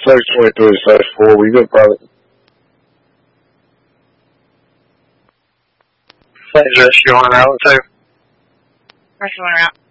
623/4, we good, brother. Thanks, Rich. You want an route too? Rest of one route.